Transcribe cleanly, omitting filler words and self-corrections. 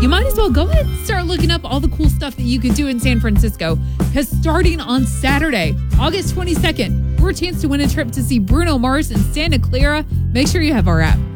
you might as well go ahead and start looking up all the cool stuff that you can do in San Francisco. Because starting on Saturday, August 22nd, for a chance to win a trip to see Bruno Mars in Santa Clara, make sure you have our app.